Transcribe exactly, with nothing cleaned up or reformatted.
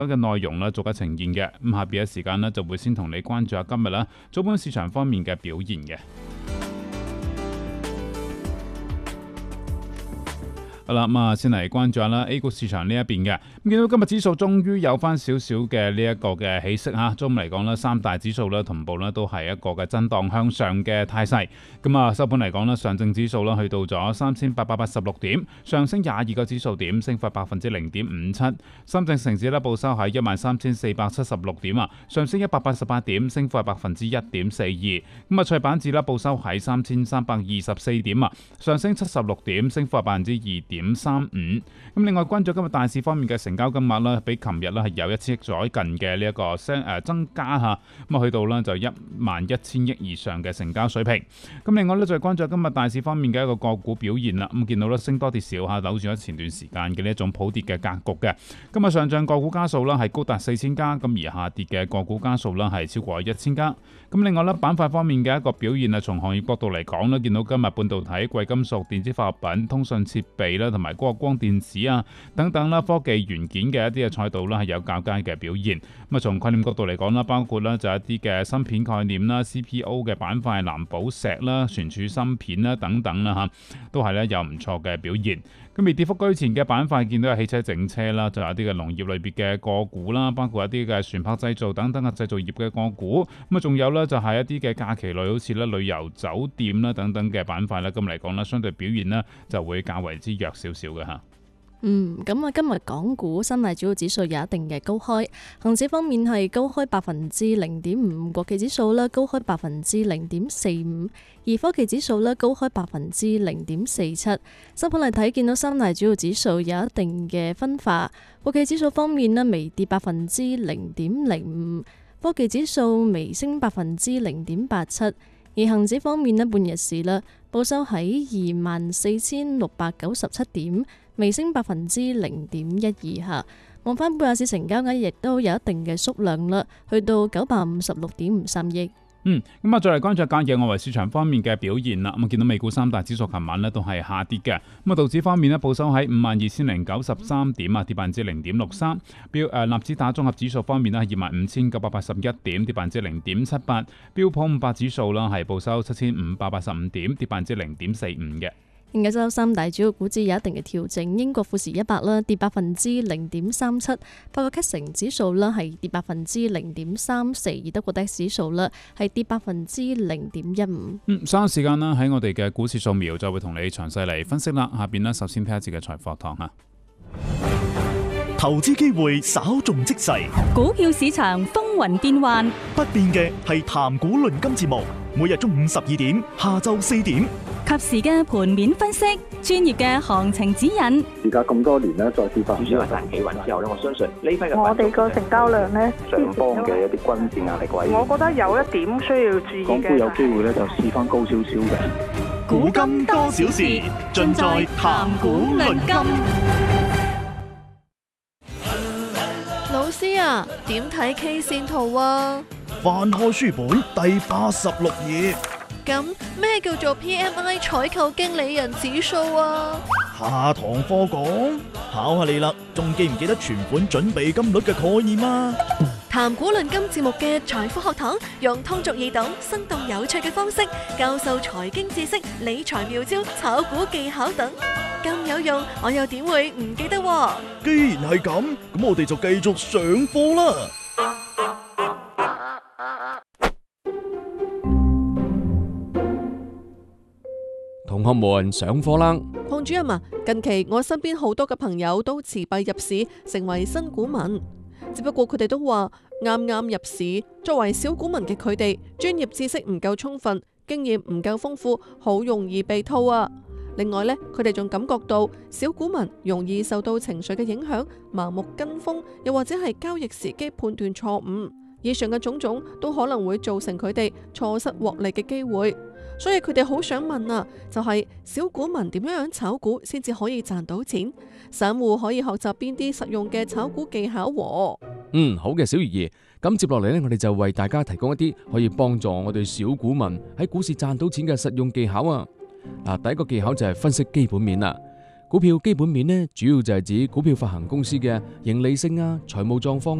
嘅內容啦，逐一呈現嘅。咁下邊嘅時間呢，就會先同你關注下今日啦早盤市場方面嘅表現嘅。好啦，咁啊，先嚟關注下啦 A 股市場呢一邊嘅。咁見到今日指數終於有翻少少嘅呢一個嘅起色嚇，中午嚟講呢，三大指數呢同步呢都係一個嘅震盪向上嘅態勢。咁啊，收盤嚟講呢，上證指數呢去到咗三千八百八十六點，上升廿二個指數點，升幅百分之零點五七。深證成指呢報收喺一萬三千四百七十六點啊，上升一百八十八點，升幅係百分之一點四二。咁啊，創業板指呢報收喺三千三百二十四點啊，上升七十六點，升幅係百分之二點點三五。咁另外關注今日大市方面嘅成交金額啦，比琴日咧係有一千億左近嘅呢一個升誒增加吓，咁啊去到咧就一萬一千億以上嘅成交水平。咁另外咧再關注今日大市方面嘅一個個股表現啦，咁見到咧升多跌少吓，扭轉咗前段時間嘅呢一種普跌嘅格局嘅。今日上漲個股家數啦係高達四千家，咁而下跌嘅個股家數啦係超過一千家。咁另外咧板塊方面嘅一個表現啊，從行業角度嚟講咧，見到今日半導體、貴金屬、電子化學品、通訊設備啦，同埋嗰個光電子啊等等啦，科技元件嘅一啲嘅賽道啦係有較佳嘅表現。咁啊，從概念角度嚟講啦，包括啦就一啲嘅芯片概念啦、C P O 嘅板塊、藍寶石啦、存儲芯片啦等等啦嚇，都係咧有唔錯嘅表現。咁而跌幅居前嘅板塊，見到有汽車整車啦，就有啲嘅農業類別嘅個股啦，包括一啲嘅船舶製造等等嘅製造業嘅個股。咁啊，仲有咧就係一啲嘅假期類，好似咧旅遊酒店啦等等嘅板塊咧，咁嚟講咧，相對表現呢就會較為之弱少少嘅嚇。 嗯，咁啊，今日港股三大主要指數有一定嘅高開，恒指方面係高開百分之零點五，國企指數咧高開百分之零點四五，而科技指數咧高開百分之零點四七。收盤嚟睇，見到三大主要指數有一定嘅分化，國企指數方面咧微跌百分之零點零五，科技指數微升百分之零點八七，而恒指方面咧半日市啦報收喺二萬四千六百九十七點，微升百分之零點一二下。望翻貝亞市成交額亦都有一定嘅縮量啦，去到九百五十六點五三億。 嗯，咁啊，再嚟關注隔夜外圍市場方面嘅表現啦。咁啊，見到美股三大指數琴晚呢都係下跌嘅。咁啊，道指方面呢報收喺五萬二千零九十三點啊，跌百分之零點六三。標誒納指達綜合指數方面呢係二萬五千九百八十一點，跌百分之零點七八。標普五百指數啦係報收七千五百八十五點，跌百分之零點四五嘅。 亞洲三大主要股指有一定嘅調整，英國富時一百啦跌百分之零點三七，法國 C A C 指數啦係跌百分之零點三四，而德國 D A X 指數啦係跌百分之零點一五。 嗯，稍後時間啦，喺我哋嘅股市掃描就會同你詳細嚟分析啦。下邊呢，首先聽一節嘅財課堂吓。 投資機會稍縱即逝， 股票市場風雲變幻， 不變嘅係談股論金節目，每日中午十二點，下晝四點， 及時嘅盤面分析，專業嘅行情指引。 而家咁多年咧，再跌翻， 主要係大企穩之後咧，我相信呢批嘅我哋個成交量咧， 上方嘅一啲均線壓力位， 我覺得有一點需要注意嘅。 港股有機會咧就試翻高少少嘅。 股金多少事，盡在談股論金。 老師啊，點睇 K 線圖啊？ 翻開書本第八十六頁。 咁咩叫做 P M I 採購經理人指數啊？ 下堂課講，考下你啦，仲記唔記得存款準備金率嘅概念啊？ 談股論金節目嘅財富學堂，用通俗易懂、生動有趣嘅方式教授財經知識、理財妙招、炒股技巧等，咁有用，我又點會唔記得喎？ 既然係咁，咁我哋就繼續上課啦。 同學們上課啦！ 鄺主任啊，近期我身邊好多嘅朋友都持幣入市，成為新股民。只不過佢哋都話啱啱入市，作為小股民嘅佢哋，專業知識唔夠充分，經驗唔夠豐富，好容易被套啊！另外呢，佢哋仲感覺到小股民容易受到情緒嘅影響，盲目跟風，又或者係交易時機判斷錯誤。以上嘅種種都可能會造成佢哋錯失獲利嘅機會。所以佢哋好想問啊，就係小股民點樣樣炒股先至可以賺到錢？散戶可以學習邊啲實用嘅炒股技巧？ 嗯，好嘅，小魚兒。咁接落嚟呢，我哋就為大家提供一啲可以幫助我哋小股民喺股市賺到錢嘅實用技巧啊！嗱，第一個技巧就係分析基本面啦。 股票基本面呢，主要就係指股票發行公司嘅盈利性啊、財務狀況